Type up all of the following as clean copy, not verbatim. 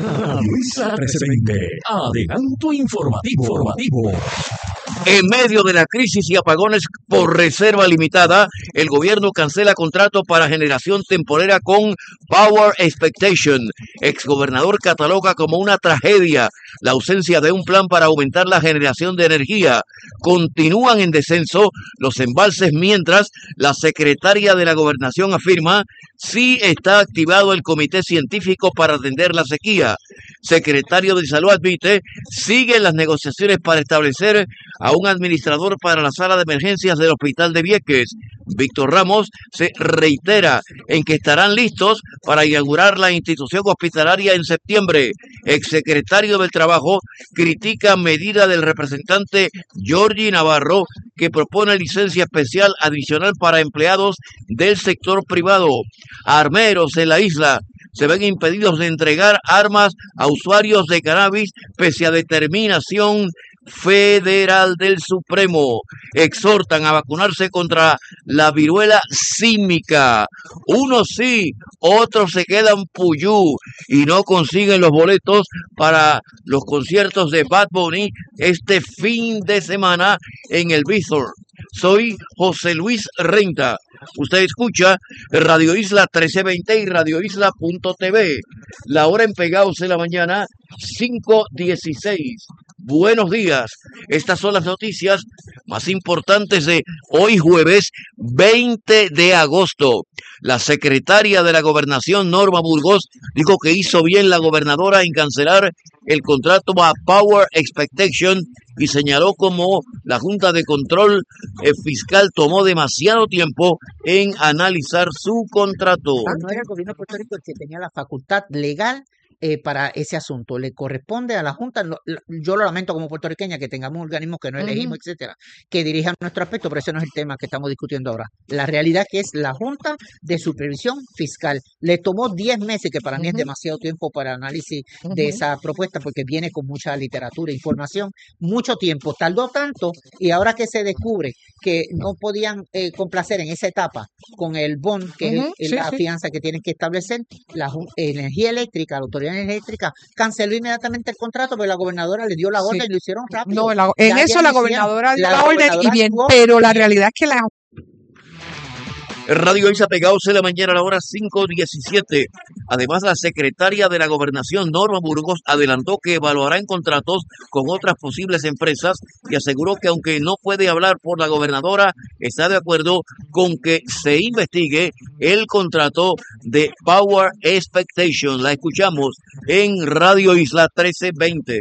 Radio Isla 1320, adelanto informativo. En medio de la crisis y apagones por reserva limitada, el gobierno cancela contrato para generación temporera con Power Expectation. Exgobernador cataloga como una tragedia la ausencia de un plan para aumentar la generación de energía. Continúan en descenso los embalses mientras la secretaria de la Gobernación afirma sí está activado el comité científico para atender la sequía. Secretario de Salud admite, siguen las negociaciones para establecer a un administrador para la sala de emergencias del Hospital de Vieques. Víctor Ramos se reitera en que estarán listos para inaugurar la institución hospitalaria en septiembre. Exsecretario del Trabajo critica medida del representante Georgie Navarro que propone licencia especial adicional para empleados del sector privado. Armeros en la isla se ven impedidos de entregar armas a usuarios de cannabis pese a determinación federal del Supremo. Exhortan a vacunarse contra la viruela símica. Unos sí, otros se quedan puyú y no consiguen los boletos para los conciertos de Bad Bunny este fin de semana en el Bithorn. Soy José Luis Renta. Usted escucha Radio Isla 1320 y radioisla.tv. La hora en Pegados de la mañana, 5:16. Buenos días. Estas son las noticias más importantes de hoy jueves 20 de agosto. La secretaria de la Gobernación, Norma Burgos, dijo que hizo bien la gobernadora en cancelar el contrato a Power Expectation y señaló como la Junta de Control Fiscal tomó demasiado tiempo en analizar su contrato. No era el gobierno de Puerto Rico el que tenía la facultad legal para ese asunto. Le corresponde a la Junta, yo lo lamento como puertorriqueña que tengamos un organismo que no elegimos, etcétera, que dirija nuestro aspecto, pero ese no es el tema que estamos discutiendo ahora. La realidad que es la Junta de Supervisión Fiscal. Le tomó 10 meses, que para mí es demasiado tiempo para análisis de esa propuesta, porque viene con mucha literatura, información, mucho tiempo. Tardó tanto y ahora que se descubre que no podían complacer en esa etapa con el bond, que es la fianza que tienen que establecer, la energía eléctrica, la autoridad eléctrica canceló inmediatamente el contrato porque la gobernadora le dio la orden y lo hicieron rápido. No, en eso la gobernadora dio la orden y bien, pero la realidad es que la Radio Isla Pegados de la mañana a la hora 5:17. Además, la secretaria de la Gobernación, Norma Burgos, adelantó que evaluará en contratos con otras posibles empresas y aseguró que aunque no puede hablar por la gobernadora, está de acuerdo con que se investigue el contrato de Power Expectation. La escuchamos en Radio Isla 1320.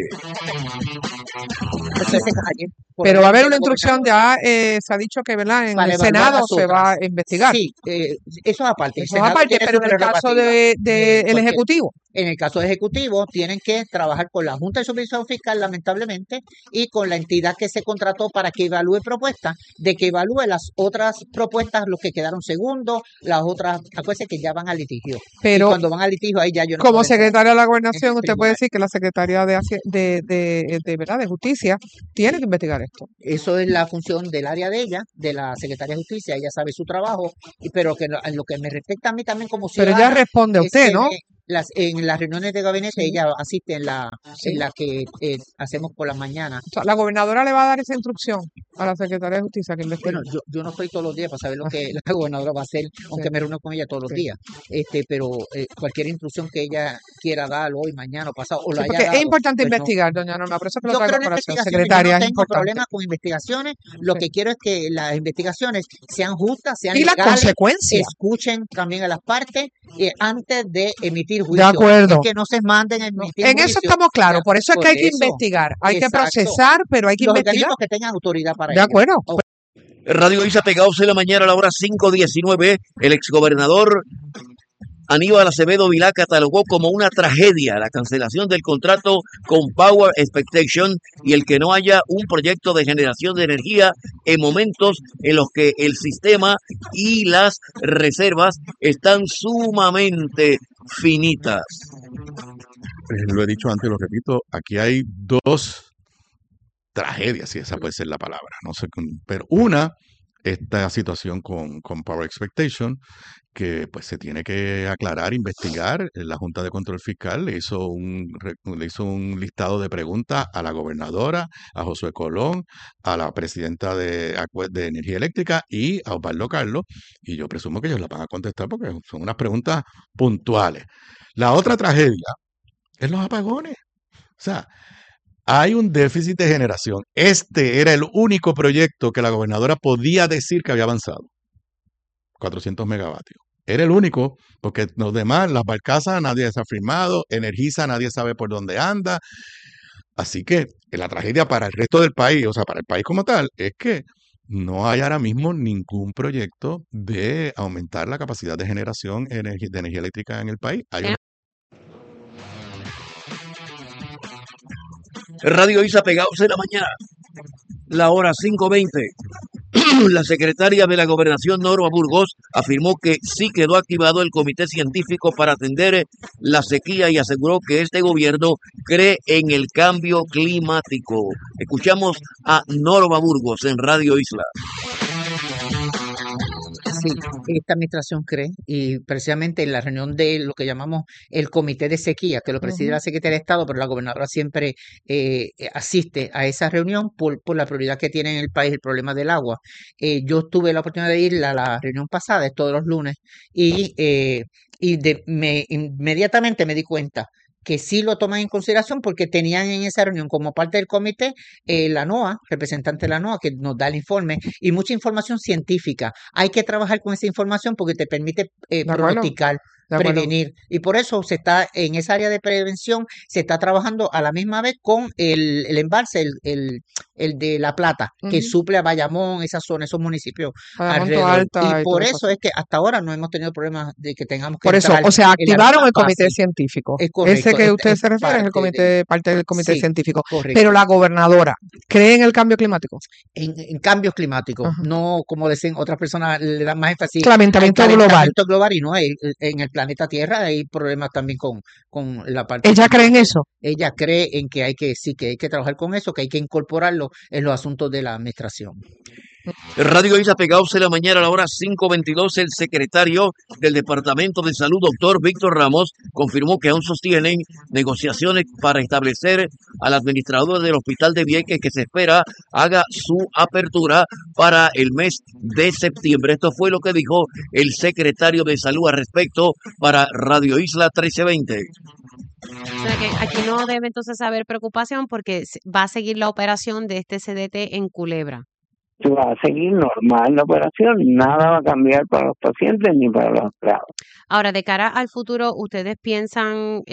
Pero va a haber una instrucción, ya se ha dicho que, ¿verdad?, en el Senado se va a investigar. Sí, eso es aparte. Eso es aparte, pero en el caso del Ejecutivo. En el caso ejecutivo, tienen que trabajar con la Junta de Supervisión Fiscal, lamentablemente, y con la entidad que se contrató para que evalúe propuestas, de que evalúe las otras propuestas, los que quedaron segundos, las otras cosas que ya van al litigio. Pero y cuando van al litigio, ahí ya yo no como puedo secretaria de la Gobernación, usted puede decir que la secretaria ¿verdad?, de Justicia tiene que investigar esto. Eso es la función del área de ella, de la Secretaría de Justicia. Ella sabe su trabajo, pero que en lo que me respecta a mí también como ciudadana. Pero ella responde a usted, ¿no? En las reuniones de gabinete ella asiste en la que hacemos por las mañanas. O sea, la gobernadora le va a dar esa instrucción a la secretaria de Justicia que investigue. Bueno, yo no estoy todos los días para saber lo que la gobernadora va a hacer, aunque me reúno con ella todos los días. Pero cualquier instrucción que ella quiera dar hoy, mañana o pasado, o la haya dado, es importante pues investigar, doña Norma, por eso que lo yo traigo creo en a colación, investigaciones. secretaria. Yo no tengo problema con investigaciones. Lo que quiero es que las investigaciones sean justas, sean y las legales, consecuencias. escuchen también a las partes antes de emitir juicio. De acuerdo. Que no se manden a emitir En juicio. eso estamos claros, por eso es que hay que eso. investigar, hay Exacto. que procesar, pero hay que Los investigar. organismos que tengan autoridad para De ello. acuerdo. Radio Isla Pegados de la mañana a la hora 5:19. El exgobernador Aníbal Acevedo Vilá catalogó como una tragedia la cancelación del contrato con Power Expectation y el que no haya un proyecto de generación de energía en momentos en los que el sistema y las reservas están sumamente finitas. Lo he dicho antes, lo repito, aquí hay dos tragedias, si esa puede ser la palabra, no sé, pero una, esta situación con Power Expectation, que pues se tiene que aclarar, investigar. La Junta de Control Fiscal le hizo un listado de preguntas a la gobernadora, a Josué Colón, a la presidenta de Energía Eléctrica y a Osvaldo Carlos, y yo presumo que ellos la van a contestar porque son unas preguntas puntuales. La otra tragedia es los apagones. O sea, hay un déficit de generación. Este era el único proyecto que la gobernadora podía decir que había avanzado. 400 megavatios. Era el único, porque los demás, las barcazas, nadie se ha firmado, Energisa, nadie sabe por dónde anda. Así que la tragedia para el resto del país, o sea, para el país como tal, es que no hay ahora mismo ningún proyecto de aumentar la capacidad de generación de energía eléctrica en el país. Radio Isa pegados en la mañana, la hora 5:20. La secretaria de la Gobernación, Norma Burgos, afirmó que sí quedó activado el comité científico para atender la sequía y aseguró que este gobierno cree en el cambio climático. Escuchamos a Norma Burgos en Radio Isla. Sí, esta administración cree, y precisamente en la reunión de lo que llamamos el Comité de Sequía, que lo preside la Secretaría de Estado, pero la gobernadora siempre asiste a esa reunión por la prioridad que tiene en el país el problema del agua. Yo tuve la oportunidad de ir a la reunión pasada, es todos los lunes, y inmediatamente me di cuenta que sí lo toman en consideración porque tenían en esa reunión como parte del comité la NOAA, representante de la NOAA, que nos da el informe y mucha información científica. Hay que trabajar con esa información porque te permite pronosticar, prevenir. Y por eso se está en esa área de prevención, se está trabajando a la misma vez con el embalse, el de La Plata, que suple a Bayamón, esa zona, esos municipios alrededor. Alta y por eso es que hasta ahora no hemos tenido problemas de que tengamos que por eso, o sea, activaron el comité científico. Es correcto, ese que usted se refiere es el comité, parte del comité científico. Correcto. Pero la gobernadora, ¿cree en el cambio climático? En cambios climáticos, no como dicen otras personas, le dan más énfasis calentamiento global y no, en el planeta Tierra hay problemas también con la parte. ¿Ella cree en eso? Ella cree en que hay que trabajar con eso, que hay que incorporarlo en los asuntos de la administración. Radio Isa pegados en la mañana a la hora 5:22. El secretario del Departamento de Salud, doctor Víctor Ramos, confirmó que aún sostienen negociaciones para establecer al administrador del Hospital de Vieques, que se espera haga su apertura para el mes de septiembre. Esto fue lo que dijo el secretario de Salud al respecto para Radio Isla 1320. O sea que aquí no debe entonces haber preocupación porque va a seguir la operación de este CDT en Culebra. Va a seguir normal la operación, nada va a cambiar para los pacientes ni para los empleados. Ahora, de cara al futuro, ¿ustedes piensan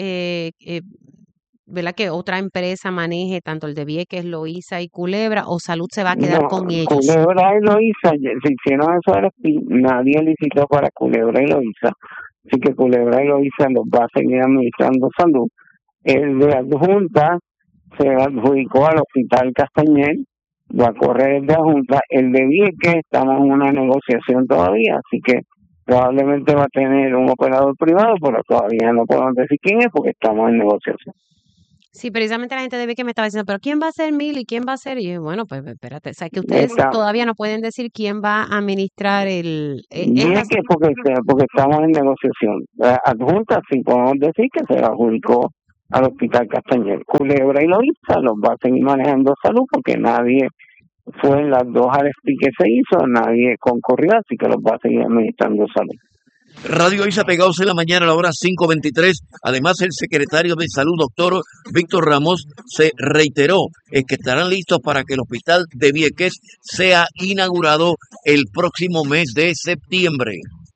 ¿verdad? Que otra empresa maneje tanto el de Vieques, Loíza y Culebra, o Salud se va a quedar con ellos? Culebra y Loíza, se hicieron eso ahora, nadie licitó para Culebra y Loíza, así que Culebra y Loíza los va a seguir administrando Salud. El de adjunta se adjudicó al Hospital Castañer, va a correr el de adjunta. El de Vieques estamos en una negociación todavía, así que probablemente va a tener un operador privado, pero todavía no podemos decir quién es porque estamos en negociación. Sí, precisamente la gente de Vieques me estaba diciendo, pero ¿quién va a ser Mil y quién va a ser? Y yo, bueno, pues espérate, o sea, que ustedes todavía no pueden decir quién va a administrar el... Vieques porque estamos en negociación. Adjunta sí podemos decir que se adjudicó al Hospital Castañer. Culebra y Loíza los va a seguir manejando Salud porque nadie fue en las dos RFP que se hizo, nadie concurrió, así que los va a seguir administrando Salud. Radio Isa pegados en la mañana a la hora 5:23. Además, el secretario de Salud, doctor Víctor Ramos, se reiteró que estarán listos para que el hospital de Vieques sea inaugurado el próximo mes de septiembre.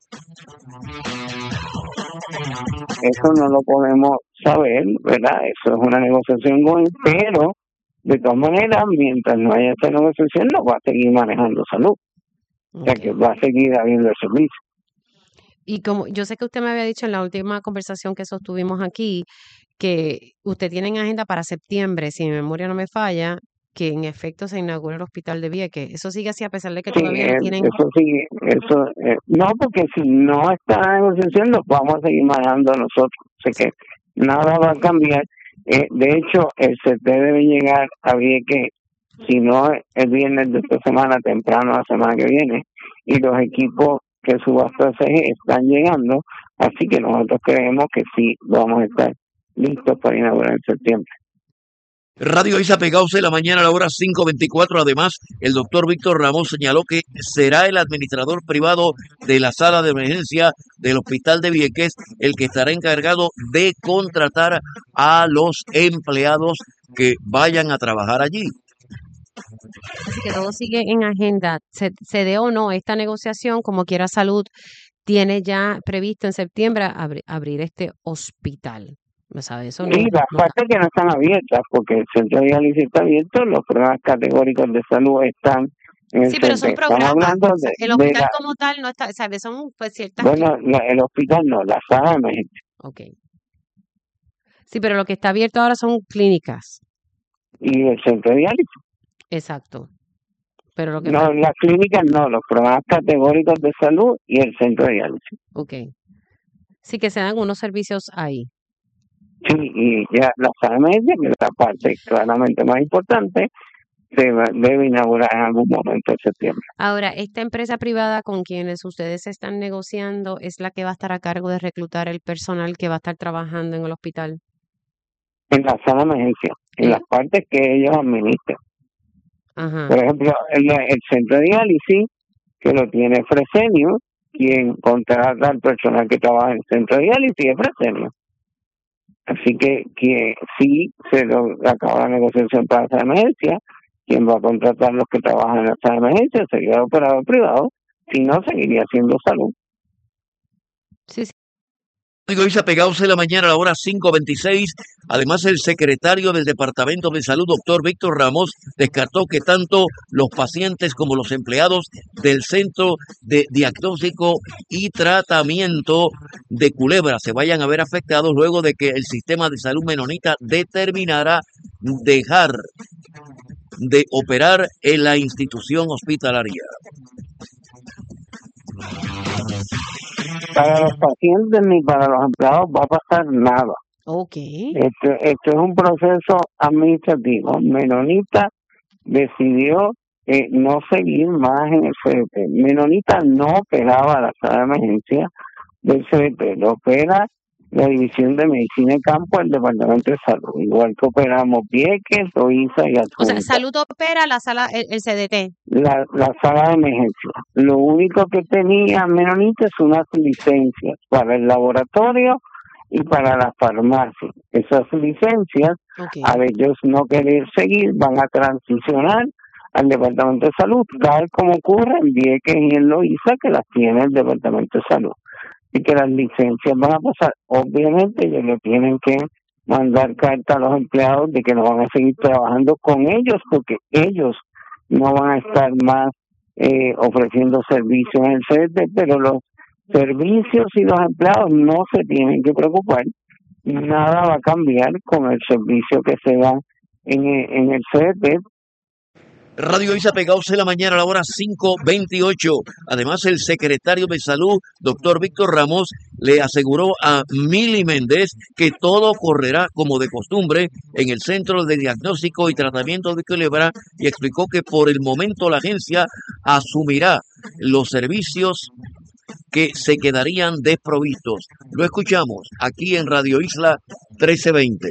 Eso no lo podemos saber, ¿verdad? Eso es una negociación con él, pero de todas maneras, mientras no haya esta negociación, lo va a seguir manejando Salud. O sea, que va a seguir habiendo el servicio. Y como yo sé que usted me había dicho en la última conversación que sostuvimos aquí, que usted tiene en agenda para septiembre, si mi memoria no me falla, que en efecto se inaugure el hospital de Vieques. ¿Eso sigue así a pesar de que todavía no tienen...? Eso sigue, no, porque si no está en negociación, lo vamos a seguir manejando nosotros. Así que nada va a cambiar. De hecho, el CT debe llegar a Vieques, si no el viernes de esta semana, temprano la semana que viene, y los equipos que subastas están llegando, así que nosotros creemos que sí vamos a estar listos para inaugurar en septiembre. Radio Isa Pegados de la mañana a la hora 5:24. Además, el doctor Víctor Ramos señaló que será el administrador privado de la sala de emergencia del Hospital de Vieques el que estará encargado de contratar a los empleados que vayan a trabajar allí. Así que todo sigue en agenda. Se dé o no esta negociación, como quiera Salud, tiene ya previsto en septiembre abrir este hospital. ¿No sabe eso? Sí, las partes que no están abiertas, porque el centro de diálisis está abierto, los programas categóricos de salud están en el Sí, pero son centro. Estamos programas. hablando El hospital como tal no está, ¿sabes? Son pues ciertas. Bueno, el hospital no, la sala de emergencia. Ok. Sí, pero lo que está abierto ahora son clínicas. Y el centro de diálisis. Exacto. Pero lo que No, las clínicas no, los programas categóricos de salud y el centro de diálisis. Ok. Sí que se dan unos servicios ahí. Sí, y ya la sala de emergencia, que es la parte claramente más importante, se debe inaugurar en algún momento de septiembre. Ahora, esta empresa privada con quienes ustedes están negociando es la que va a estar a cargo de reclutar el personal que va a estar trabajando en el hospital. En la sala de emergencia, en las partes que ellos administran. Ajá. Por ejemplo, el centro de diálisis, que lo tiene Fresenius, quien contrata al personal que trabaja en el centro de diálisis es Fresenius. Así que sí se acaba la negociación para la sala de emergencia, quien va a contratar a los que trabajan en la sala de emergencia sería el operador privado, si no seguiría siendo salud. Sí, sí. Radio Isa Pegados de la mañana a la hora 5:26. Además, el secretario del Departamento de Salud, doctor Víctor Ramos, descartó que tanto los pacientes como los empleados del Centro de Diagnóstico y Tratamiento de Culebra se vayan a ver afectados luego de que el sistema de salud menonita determinara dejar de operar en la institución hospitalaria. Para los pacientes ni para los empleados va a pasar nada. Ok. Esto es un proceso administrativo. Menonita decidió no seguir más en el CDT. Menonita no operaba la sala de emergencia del CDT, lo opera la División de Medicina de Campo del Departamento de Salud, igual que operamos Vieques, Loíza y Adjunta. O sea, Salud opera la sala, el CDT. La sala de emergencia. Lo único que tenía Menonita es unas licencias para el laboratorio y para la farmacia. Esas licencias, al ellos no querer seguir, van a transicionar al Departamento de Salud, tal como ocurre en Vieques y en Loíza, que las tiene el Departamento de Salud. Y que las licencias van a pasar. Obviamente ellos le tienen que mandar carta a los empleados de que no van a seguir trabajando con ellos, porque ellos no van a estar más ofreciendo servicios en el CDT, pero los servicios y los empleados no se tienen que preocupar. Nada va a cambiar con el servicio que se da en el CDT. Radio Isa Pegados de la mañana a la hora 5:28. Además, el secretario de Salud, doctor Víctor Ramos, le aseguró a Mili Méndez que todo correrá como de costumbre en el Centro de Diagnóstico y Tratamiento de Culebra y explicó que por el momento la agencia asumirá los servicios que se quedarían desprovistos. Lo escuchamos aquí en Radio Isla 1320.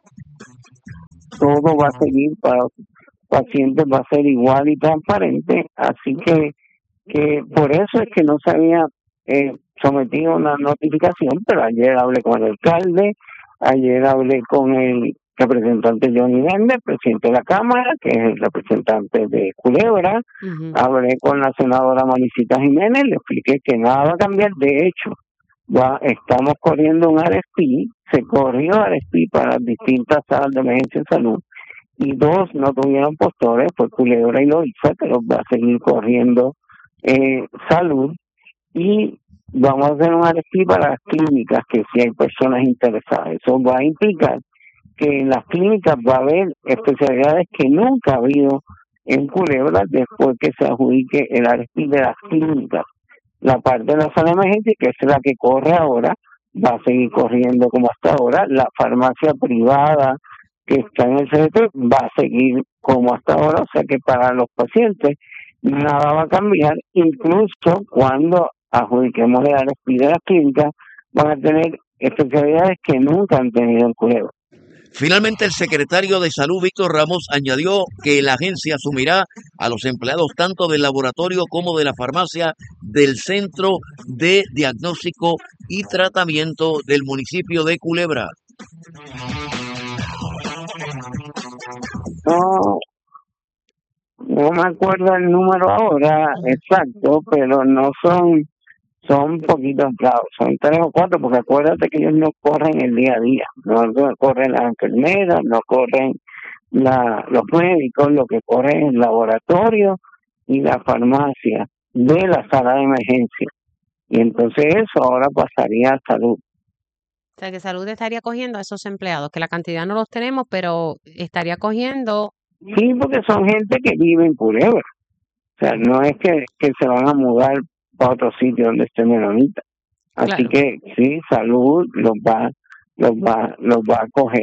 Todo va a seguir para pacientes, va a ser igual y transparente, así que por eso es que no se había sometido una notificación, pero ayer hablé con el alcalde, ayer hablé con el representante Johnny Méndez, presidente de la Cámara, que es el representante de Culebra, hablé con la senadora Manicita Jiménez, le expliqué que nada va a cambiar, de hecho, estamos corriendo un RFP, se corrió RFP para las distintas salas de emergencia de salud, y 2 no tuvieron postores, fue Culebra y Loíza, que los va a seguir corriendo salud, y vamos a hacer un RFP para las clínicas, que si hay personas interesadas. Eso va a implicar que en las clínicas va a haber especialidades que nunca ha habido en Culebra después que se adjudique el RFP de las clínicas. La parte de la sala de emergencia, que es la que corre ahora, va a seguir corriendo como hasta ahora. La farmacia privada que está en el CDT va a seguir como hasta ahora, o sea que para los pacientes nada va a cambiar, incluso cuando adjudiquémosle a las piedras clínicas, van a tener especialidades que nunca han tenido en Culebra. Finalmente, el secretario de Salud, Víctor Ramos, añadió que la agencia asumirá a los empleados tanto del laboratorio como de la farmacia del Centro de Diagnóstico y Tratamiento del municipio de Culebra. No me acuerdo el número ahora exacto, pero no son poquitos empleados, son 3 o 4, porque acuérdate que ellos no corren el día a día, no corren las enfermeras, no corren los médicos, lo que corren es el laboratorio y la farmacia de la sala de emergencia. Y entonces eso ahora pasaría a salud. O sea, que Salud estaría cogiendo a esos empleados, que la cantidad no los tenemos, pero estaría cogiendo. Sí, porque son gente que vive en Culebra. O sea, no es que se van a mudar para otro sitio donde esté menonita. Así Claro. que sí, Salud los va a coger.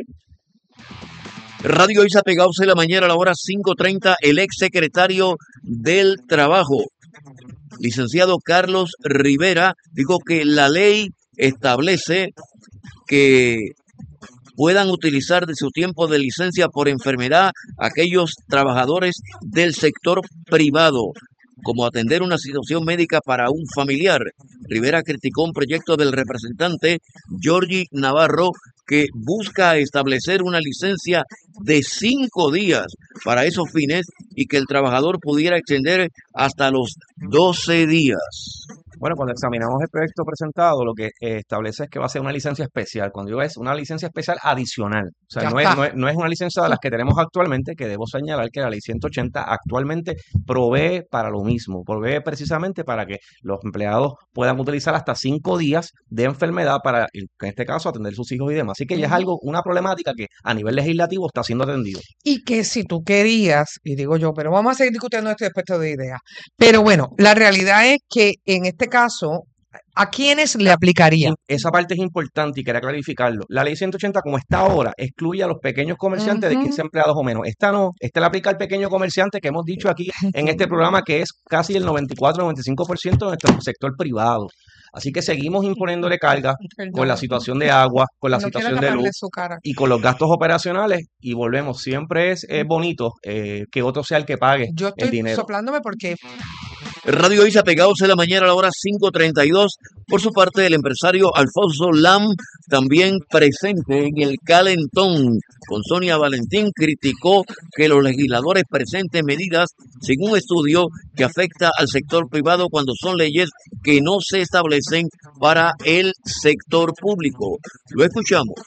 Radio Isa Pegados en la mañana a la hora 5:30, el ex secretario del Trabajo, licenciado Carlos Rivera, dijo que la ley establece que puedan utilizar de su tiempo de licencia por enfermedad aquellos trabajadores del sector privado, como atender una situación médica para un familiar. Rivera criticó un proyecto del representante Georgie Navarro que busca establecer una licencia de 5 días para esos fines y que el trabajador pudiera extender hasta los 12 días. Bueno, cuando examinamos el proyecto presentado, lo que establece es que va a ser una licencia especial. Cuando digo es una licencia especial adicional. O sea, Ya no está. no es una licencia de las que tenemos actualmente, que debo señalar que la ley 180 actualmente provee para lo mismo. Provee precisamente para que los empleados puedan utilizar hasta 5 días de enfermedad para, en este caso, atender sus hijos y demás. Así que ya es algo, una problemática que a nivel legislativo está siendo atendido. Y que si tú querías, y digo yo, pero vamos a seguir discutiendo esto después de ideas. Pero bueno, la realidad es que en este caso, ¿a quiénes le aplicaría? Esa parte es importante y quería clarificarlo. La ley 180, como está ahora, excluye a los pequeños comerciantes de 15 empleados o menos. Esta no, esta le aplica al pequeño comerciante que hemos dicho aquí en este programa que es casi el 94-95% de nuestro sector privado. Así que seguimos imponiéndole carga con la situación de agua, con la No quiero situación de taparle luz su cara. y con los gastos operacionales y volvemos. Siempre es bonito que otro sea el que pague Yo el estoy dinero. soplándome porque Radio Isa Pegados en la mañana a la hora 5:32. Por su parte, el empresario Alfonso Lam, también presente en el calentón con Sonia Valentín, criticó que los legisladores presenten medidas sin un estudio que afecta al sector privado cuando son leyes que no se establecen para el sector público. Lo escuchamos.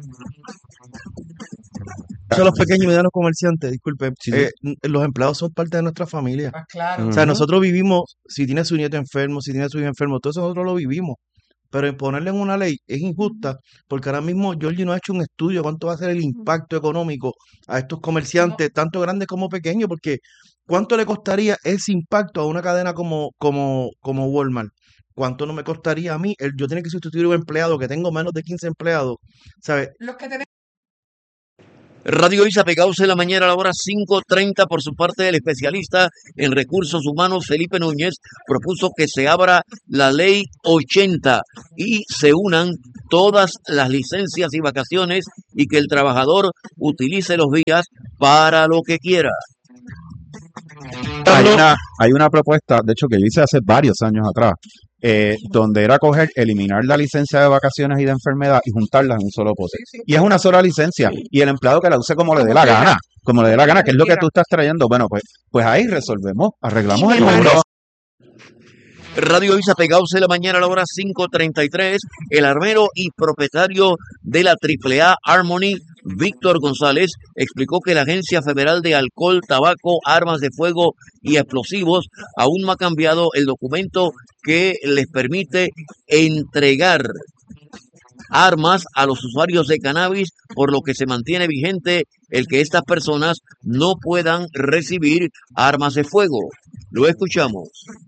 A los pequeños y medianos comerciantes, disculpe, Sí, sí. los empleados son parte de nuestra familia. claro. O sea, Ujú. nosotros vivimos, si tiene su nieto enfermo, si tiene su hijo enfermo, todo eso nosotros lo vivimos. Pero imponerle en una ley es injusta, porque ahora mismo Georgie no ha hecho un estudio de cuánto va a ser el impacto económico a estos comerciantes, tanto grandes como pequeños, porque cuánto le costaría ese impacto a una cadena como Walmart. ¿Cuánto no me costaría a mí yo tener que sustituir un empleado que tengo menos de 15 empleados? ¿Sabes? Los que tenemos Radio Isa Pegados en la mañana a la hora 5:30. Por su parte, el especialista en recursos humanos Felipe Núñez propuso que se abra la ley 80 y se unan todas las licencias y vacaciones y que el trabajador utilice los días para lo que quiera. Hay una propuesta, de hecho, que yo hice hace varios años atrás, donde era eliminar la licencia de vacaciones y de enfermedad y juntarlas en un solo pote. Sí, sí. Y es una sola licencia. Y el empleado que la use como le dé la gana. Como le dé la gana, que es lo que tú estás trayendo. Bueno, pues ahí resolvemos, arreglamos Y el me número. parece- Radio Isa Pegados en la mañana a la hora 5:33. El armero y propietario de la AAA Harmony, Víctor González, explicó que la Agencia Federal de Alcohol, Tabaco, Armas de Fuego y Explosivos aún no ha cambiado el documento que les permite entregar armas a los usuarios de cannabis, por lo que se mantiene vigente el que estas personas no puedan recibir armas de fuego. Lo escuchamos.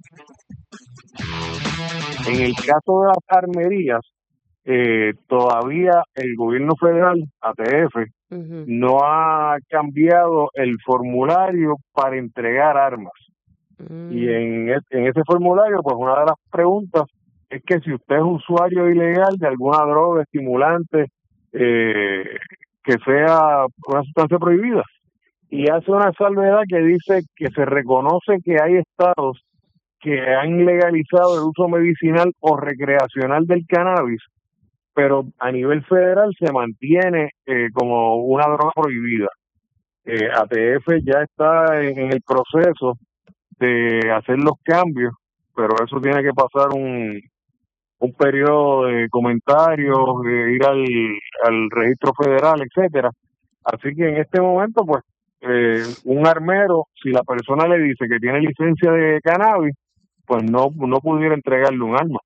En el caso de las armerías, todavía el gobierno federal, ATF, no ha cambiado el formulario para entregar armas. Y en ese formulario, pues una de las preguntas es que si usted es usuario ilegal de alguna droga, estimulante, que sea una sustancia prohibida. Y hace una salvedad que dice que se reconoce que hay estados que han legalizado el uso medicinal o recreacional del cannabis, pero a nivel federal se mantiene como una droga prohibida. ATF ya está en el proceso de hacer los cambios, pero eso tiene que pasar un periodo de comentarios, ir al registro federal, etcétera. Así que en este momento, pues, un armero, si la persona le dice que tiene licencia de cannabis, pues no pudiera entregarle un arma.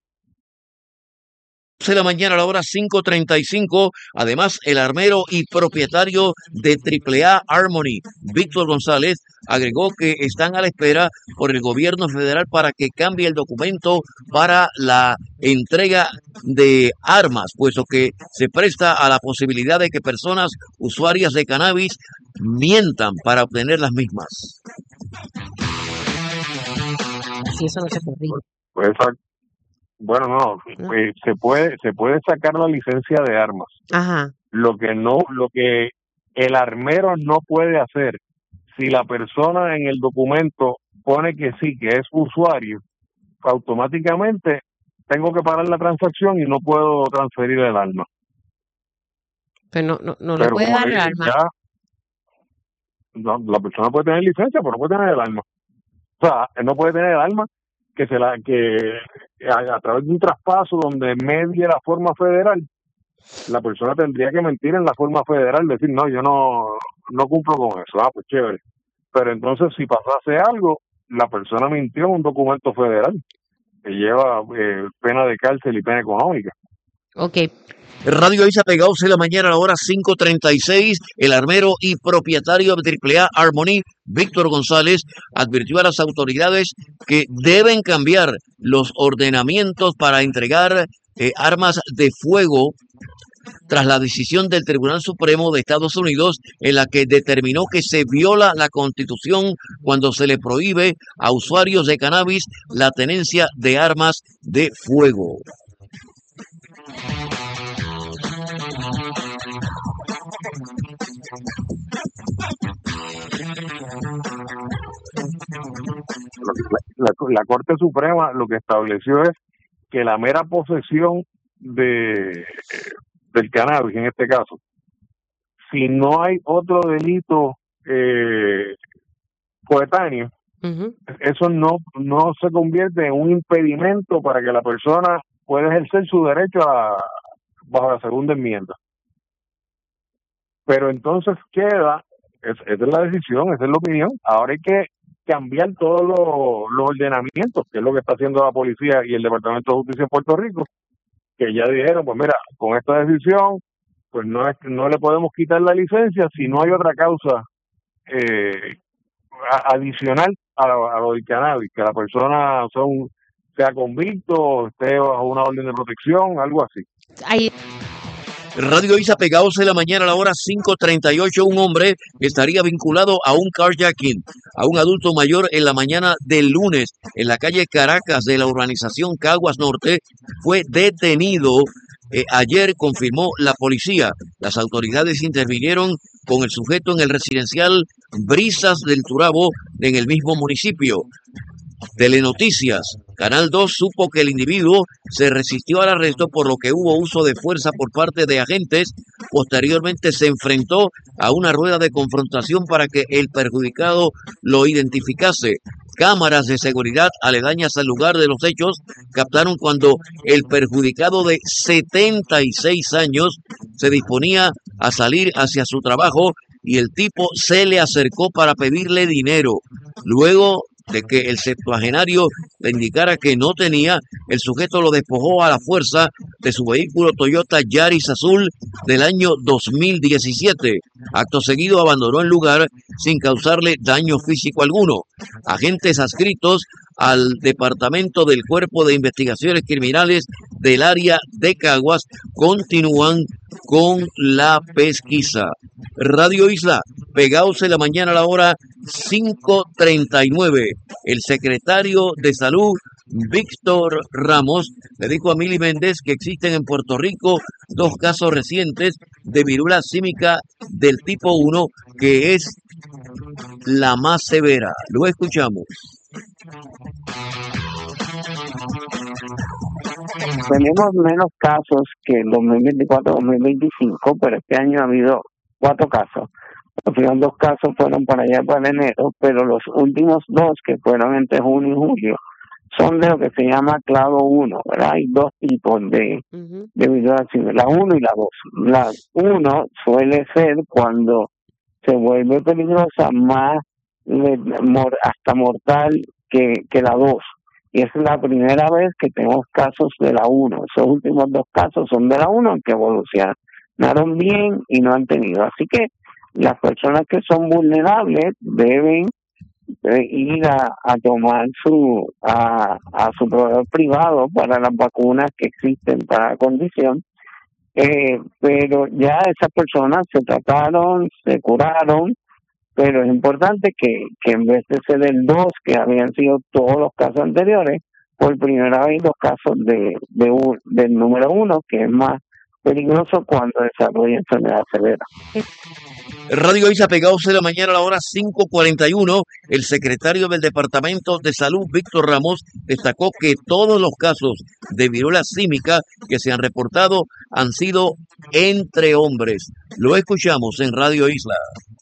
De la mañana a la hora 5:35. Además, el armero y propietario de AAA Harmony, Víctor González, agregó que están a la espera por el gobierno federal para que cambie el documento para la entrega de armas, puesto que se presta a la posibilidad de que personas usuarias de cannabis mientan para obtener las mismas. Si eso no se corrige. Pues, bueno, no, se puede sacar la licencia de armas. Ajá. Lo que el armero no puede hacer, si la persona en el documento pone que sí, que es usuario, automáticamente tengo que parar la transacción y no puedo transferir el arma. Pero no le puede dar el arma. La persona puede tener licencia, pero no puede tener el arma. O sea, no puede tener el arma que a través de un traspaso donde medie la forma federal, la persona tendría que mentir en la forma federal, decir, no, yo no cumplo con eso. Pues chévere. Pero entonces, si pasase algo, la persona mintió en un documento federal que lleva pena de cárcel y pena económica. Ok. Radio Isa Pegados de la mañana a la hora 5:36. El armero y propietario de AAA Harmony, Víctor González, advirtió a las autoridades que deben cambiar los ordenamientos para entregar armas de fuego tras la decisión del Tribunal Supremo de Estados Unidos en la que determinó que se viola la Constitución cuando se le prohíbe a usuarios de cannabis la tenencia de armas de fuego. La Corte Suprema lo que estableció es que la mera posesión del cannabis, en este caso, si no hay otro delito coetáneo, eso no se convierte en un impedimento para que la persona pueda ejercer su derecho bajo la segunda enmienda. Pero entonces esa es la decisión, esa es la opinión. Ahora hay que cambiar todos los ordenamientos, que es lo que está haciendo la policía y el Departamento de Justicia en Puerto Rico, que ya dijeron, pues mira, con esta decisión, pues no le podemos quitar la licencia si no hay otra causa adicional a lo del cannabis, que la persona sea convicto, esté bajo una orden de protección, algo así. Ahí. Radio Isa Pegados de la mañana a la hora 5:38. Un hombre estaría vinculado a un carjacking a un adulto mayor en la mañana del lunes en la calle Caracas de la urbanización Caguas Norte. Fue detenido ayer, confirmó la policía. Las autoridades intervinieron con el sujeto en el residencial Brisas del Turabo en el mismo municipio. Telenoticias, Canal 2 supo que el individuo se resistió al arresto, por lo que hubo uso de fuerza por parte de agentes. Posteriormente se enfrentó a una rueda de confrontación para que el perjudicado lo identificase. Cámaras de seguridad aledañas al lugar de los hechos captaron cuando el perjudicado de 76 años se disponía a salir hacia su trabajo y el tipo se le acercó para pedirle dinero. Luego de que el septuagenario le indicara que no tenía, el sujeto lo despojó a la fuerza de su vehículo Toyota Yaris azul del año 2017. Acto seguido abandonó el lugar sin causarle daño físico alguno. Agentes adscritos al Departamento del Cuerpo de Investigaciones Criminales del área de Caguas continúan con la pesquisa. Radio Isla, Pegados en la mañana a la hora 5:39. El secretario de Salud, Víctor Ramos le dijo a Mili Méndez que existen en Puerto Rico 2 casos recientes de viruela símica del tipo 1, que es la más severa. Lo escuchamos. Tenemos menos casos que el 2024-2025, pero este año ha habido 4 casos. Los primeros 2 casos fueron para allá para enero, pero los últimos 2 que fueron entre junio y julio son de lo que se llama clado 1, ¿verdad? Hay 2 tipos de viruela símica, la 1 y la 2. La 1 suele ser cuando se vuelve peligrosa, más hasta mortal que la 2. Y es la primera vez que tenemos casos de la 1. Esos últimos 2 casos son de la 1, que evolucionaron bien y no han tenido. Así que las personas que son vulnerables deben ir a tomar a su proveedor privado para las vacunas que existen para la condición. Pero ya esas personas se trataron, se curaron, pero es importante que en vez de ser el 2, que habían sido todos los casos anteriores, por primera vez los casos del número 1, que es más peligroso cuando desarrolla enfermedad severa. Radio Isla Pegados de la mañana a la hora 5:41, el secretario del Departamento de Salud, Víctor Ramos, destacó que todos los casos de viruela símica que se han reportado han sido entre hombres. Lo escuchamos en Radio Isla.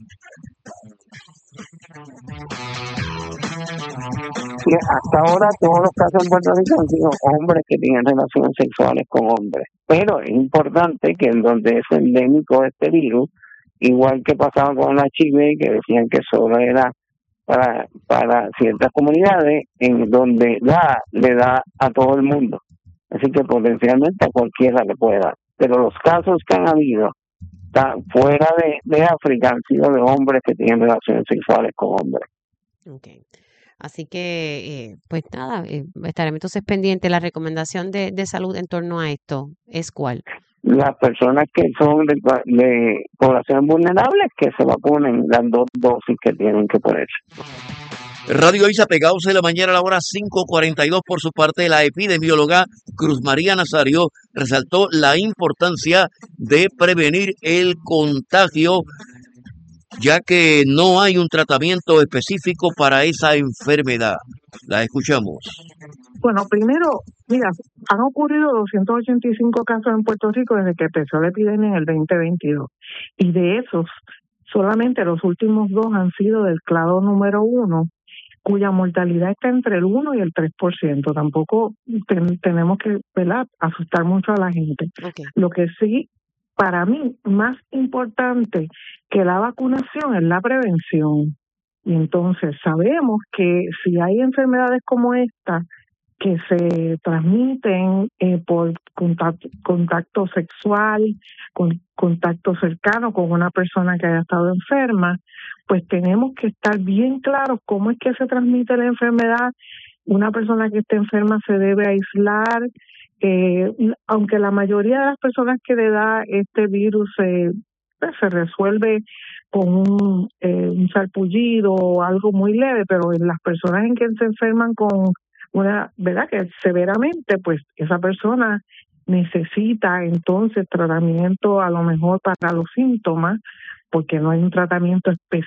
Y hasta ahora todos los casos en Puerto Rico han sido hombres que tienen relaciones sexuales con hombres. Pero es importante que en donde es endémico este virus, igual que pasaba con la HIV, que decían que solo era para ciertas comunidades, en donde le da a todo el mundo. Así que potencialmente a cualquiera le puede dar. Pero los casos que han habido fuera de África han sido de hombres que tienen relaciones sexuales con hombres. Okay. Así que, pues nada, estaremos entonces pendientes. La recomendación de salud en torno a esto es ¿cuál? Las personas que son de población vulnerable, que se vacunen las 2 dosis que tienen que ponerse. Radio Isla Pegados de la mañana a la hora 5:42. Por su parte, la epidemióloga Cruz María Nazario resaltó la importancia de prevenir el contagio, ya que no hay un tratamiento específico para esa enfermedad. La escuchamos. Bueno, primero, mira, han ocurrido 285 casos en Puerto Rico desde que empezó la epidemia en el 2022. Y de esos, solamente los últimos 2 han sido del clado número 1, cuya mortalidad está entre el 1 y el 3%. Tampoco tenemos que, ¿verdad?, asustar mucho a la gente. Okay. Lo que sí, para mí, más importante que la vacunación es la prevención. Y entonces sabemos que si hay enfermedades como esta que se transmiten por contacto sexual, contacto cercano con una persona que haya estado enferma, pues tenemos que estar bien claros cómo es que se transmite la enfermedad. Una persona que esté enferma se debe aislar, aunque la mayoría de las personas que le da este virus se resuelve con un sarpullido o algo muy leve, pero en las personas en que se enferman con una, ¿verdad?, que severamente, pues esa persona necesita entonces tratamiento a lo mejor para los síntomas, porque no hay un tratamiento específico